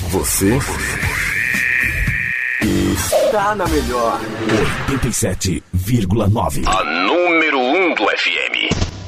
Você está na melhor 87,9. A número 1 do FM.